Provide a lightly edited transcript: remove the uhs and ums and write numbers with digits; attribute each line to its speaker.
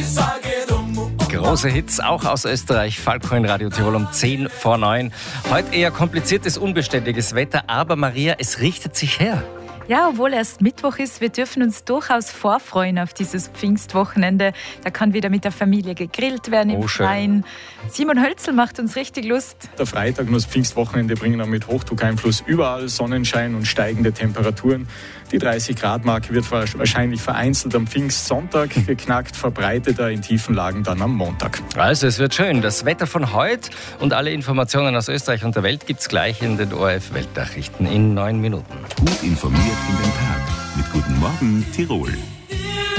Speaker 1: Große Hits, auch aus Österreich. Falco in Radio Tirol um 10 vor 9. Heute eher kompliziertes, unbeständiges Wetter, aber Maria, es richtet sich her.
Speaker 2: Ja, obwohl erst Mittwoch ist, wir dürfen uns durchaus vorfreuen auf dieses Pfingstwochenende. Da kann wieder mit der Familie gegrillt werden im Freien. Simon Hölzl macht uns richtig Lust.
Speaker 3: Der Freitag und das Pfingstwochenende bringen auch mit Hochdruckeinfluss überall Sonnenschein und steigende Temperaturen. Die 30-Grad-Marke wird wahrscheinlich vereinzelt am Pfingstsonntag geknackt, verbreiteter in tiefen Lagen dann am Montag.
Speaker 1: Also es wird schön. Das Wetter von heute und alle Informationen aus Österreich und der Welt gibt's gleich in den ORF-Weltnachrichten in 9 Minuten.
Speaker 4: Gut informiert in den Tag mit Guten Morgen Tirol.